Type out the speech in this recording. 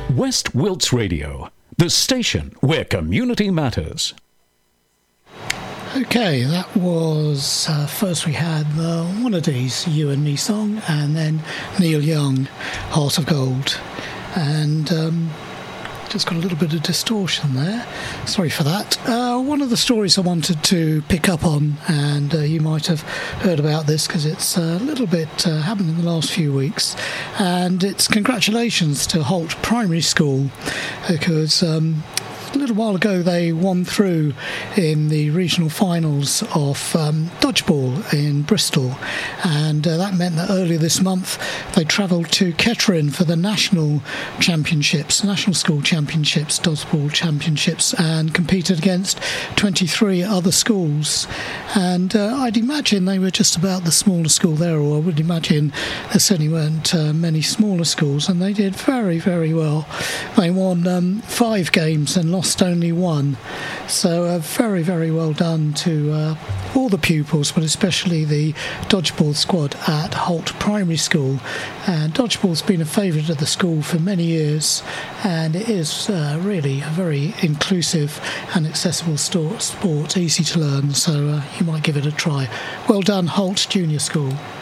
West Wilts Radio, the station where community matters. Okay, that was first we had the Wannadies, You and Me song, and then Neil Young, Heart of Gold. And just got a little bit of distortion there. Sorry for that. One of the stories I wanted to pick up on, and you might have heard about this because it's a little bit happened in the last few weeks, and it's congratulations to Holt Primary School because a little while ago they won through in the regional finals of dodgeball in Bristol, and that meant that earlier this month they travelled to Kettering for the national championships, national school championships, dodgeball championships, and competed against 23 other schools. And I'd imagine they were just about the smaller school there, or I would imagine there certainly weren't many smaller schools, and they did very, very well. They won 5 games and lost only 1. So very, very well done to all the pupils, but especially the dodgeball squad at Holt Primary School. And dodgeball's been a favourite of the school for many years, and it is really a very inclusive and accessible sport, easy to learn, so you might give it a try. Well done, Holt Junior School.